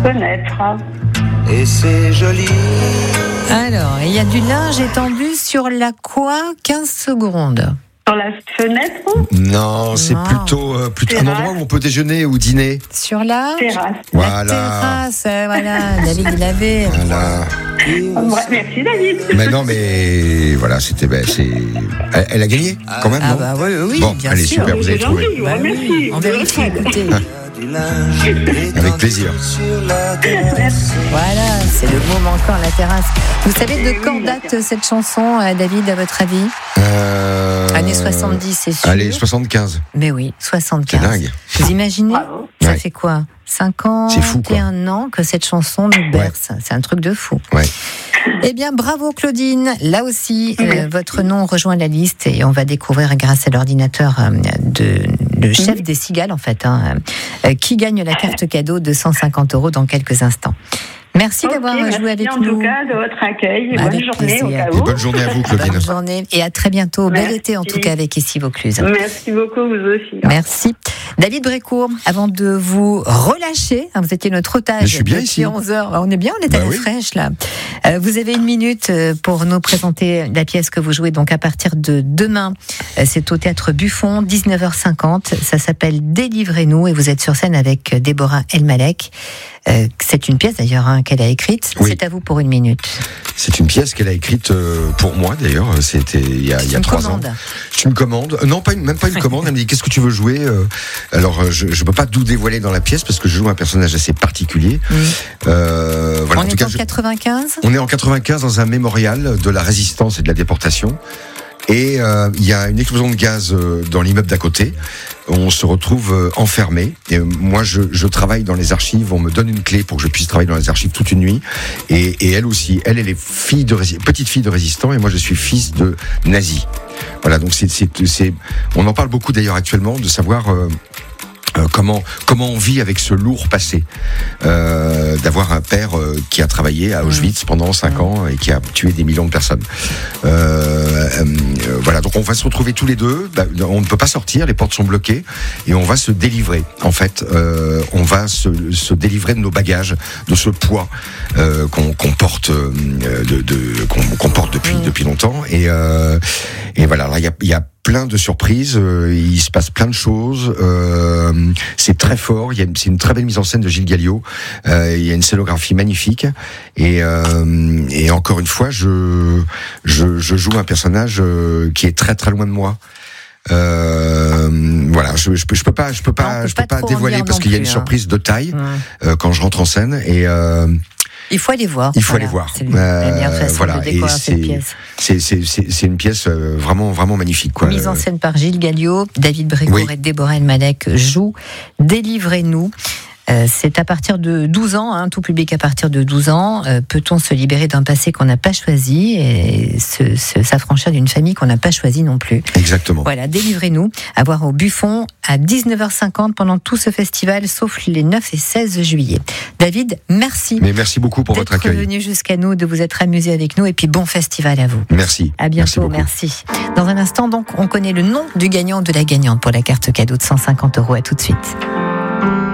fenêtre. Et c'est joli. Alors, il y a du linge étendu sur la quoi 15 secondes. Sur la fenêtre, Non, c'est Non. plutôt un Terrasse. endroit où on peut déjeuner ou dîner. Sur la terrasse. Voilà. terrasse, voilà. David, il avait. Voilà. Ouais, merci David. Mais non, mais voilà, c'était. Elle a gagné quand même, Ah non bah oui, Bon, bien allez, sûr. super, vous avez C'est trouvé. gentil, Bah oui, merci. on vérifie, écoutez. Du linge Avec plaisir. sur la terrasse. Voilà, c'est le mot manquant, la terrasse. Vous savez de Eh quand oui, date cette chanson, David, à votre avis Années 70, c'est sûr. Allez, 75. Mais oui, 75. C'est dingue. Vous imaginez Bravo. Ça Ouais. fait quoi 51 C'est fou, quoi. ans que cette chanson nous berce. C'est un truc de fou. Ouais. Eh bien, bravo Claudine. Là aussi, votre nom rejoint la liste et on va découvrir grâce à l'ordinateur le chef des cigales, en fait, qui gagne la carte cadeau de 150 € dans quelques instants. Merci d'avoir joué avec en nous. tout cas de votre accueil. Avec Bonne journée plaisir. au cas Et où. bonne journée à vous, Claudine. Bonne journée et à très bientôt. Bel Merci. été en tout cas avec Ici Vaucluse. Merci beaucoup, vous aussi. Merci. David Brécourt, avant de vous relâcher, vous étiez notre otage. Mais je suis bien depuis ici. 11h. On est bien, on est à Bah la oui. fraîche là. Vous avez 1 minute pour nous présenter la pièce que vous jouez donc à partir de demain. C'est au Théâtre Buffon, 19h50. Ça s'appelle Délivrez-nous et vous êtes sur scène avec Déborah Elmalek. C'est une pièce d'ailleurs qu'elle a écrite. Oui. C'est à vous pour 1 minute. C'est une pièce qu'elle a écrite pour moi d'ailleurs. C'était il y a Une 3 ans. commande. C'est une commande. Non, même pas une commande. Elle me dit qu'est-ce que tu veux jouer Alors je peux pas tout dévoiler dans la pièce parce que je joue un personnage assez particulier. Voilà. On En tout est cas, en 95. on est en 95 dans un mémorial de la résistance et de la déportation. Et il y a une explosion de gaz dans l'immeuble d'à côté. On se retrouve enfermé. Et moi, je travaille dans les archives. On me donne une clé pour que je puisse travailler dans les archives toute une nuit. Et elle aussi. Elle est petite fille de résistant. Et moi, je suis fils de nazi. Voilà. Donc on en parle beaucoup d'ailleurs actuellement de savoir. Comment on vit avec ce lourd passé, d'avoir un père qui a travaillé à Auschwitz pendant 5 ans et qui a tué des millions de personnes. Voilà, donc on va se retrouver tous les deux. On ne peut pas sortir, les portes sont bloquées et on va se délivrer. En fait, on va se délivrer de nos bagages, de ce poids qu'on porte, qu'on porte depuis longtemps. Et voilà, là, il y a plein de surprises, il se passe plein de choses, c'est très fort, c'est une très belle mise en scène de Gilles Galliot, il y a une scénographie magnifique, et encore une fois, je joue un personnage qui est très très loin de moi. Voilà, je peux pas trop en dévoiler dire parce non qu'il y a une plus, surprise de taille quand je rentre en scène et Il faut aller voir. il faut aller voir. C'est la meilleure façon Voilà, de découvrir et cette pièce. c'est une pièce vraiment vraiment magnifique, quoi. Mise en scène par Gilles Galliot, David Brécourt Oui. et Déborah Elmalek jouent Délivrez-nous. C'est à partir de 12 ans, tout public à partir de 12 ans. Peut-on se libérer d'un passé qu'on n'a pas choisi et s'affranchir d'une famille qu'on n'a pas choisie non plus? Exactement. Voilà, Délivrez-nous, à voir au Buffon à 19h50 pendant tout ce festival, sauf les 9 et 16 juillet. David, merci. Mais merci beaucoup pour votre d'être accueil. venu jusqu'à nous, de vous être amusé avec nous et puis bon festival à vous. Merci. À bientôt, Merci merci. Dans un instant, donc, on connaît le nom du gagnant ou de la gagnante pour la carte cadeau de 150 €. À tout de suite.